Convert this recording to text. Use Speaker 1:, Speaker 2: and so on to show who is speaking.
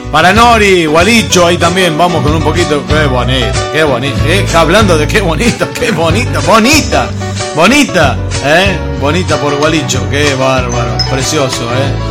Speaker 1: Para Nori, Gualicho, ahí también vamos con un poquito. Qué bonito, qué bonito. Hablando de qué bonito, bonita, bonita por Gualicho, qué bárbaro, precioso,